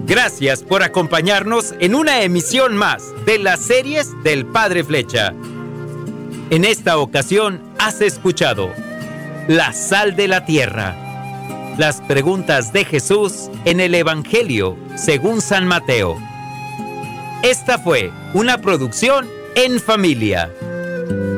Gracias por acompañarnos en una emisión más de las series del Padre Flecha. En esta ocasión has escuchado La Sal de la Tierra, las preguntas de Jesús en el Evangelio según San Mateo. Esta fue una producción en familia.